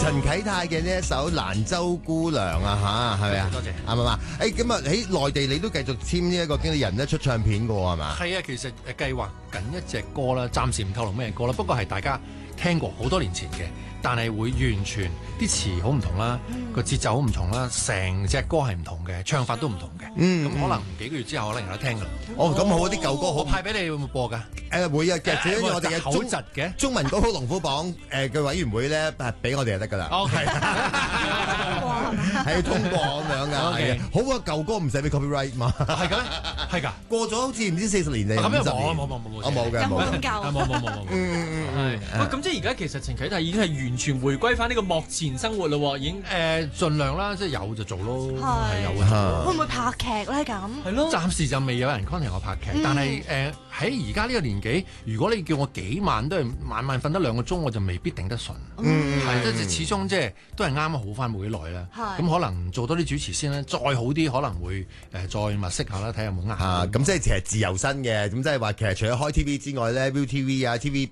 陳啟泰嘅呢一首《蘭州姑娘》啊，係咪啊？ 多謝。 啱唔啱？咁啊喺內地你都繼續簽呢一個經理人咧出唱片嘅喎，係嘛？ 係啊，其實計劃緊一隻歌啦，暫時唔透露咩歌啦。不過係大家聽過好多年前嘅，但係會完全啲詞好唔同啦，個節奏好唔同啦，成隻歌係唔同嘅，唱法都唔同嘅。咁可能幾個月之後可能有得聽㗎啦。 咁好啲舊歌好我派俾你會唔會播㗎？ 會啊，其實主要我哋嘅口窒嘅中文歌曲龍虎榜嘅委員會咧，俾我哋就得㗎啦。 OK， 係通過咁樣㗎。 OK 好啊，舊歌唔使俾 copyright 嘛。 係㗎，係㗎。 過咗好似唔知40年定50年。我冇嘅，冇嘅。 冇。 喂，咁即係而家其實陳啟泰已經係完全回歸翻呢個幕前生活咯，已經盡量啦，即係有就做咯，係有係嘅。 會唔會拍劇咧？咁係咯。 暫時就未有人 contact 我拍劇，但係喺而家呢個年紀，如果你叫我幾晚都係晚晚瞓得2個鐘，我就未必頂得順。係即係始終即係都係啱好翻冇幾耐啦。咁可能做多啲主持先啦，再好啲可能會再物色下啦，睇下有冇啱。 咁即係其實自由身嘅，咁即係話其實除咗開 TV 之外咧，ViuTV 啊、TV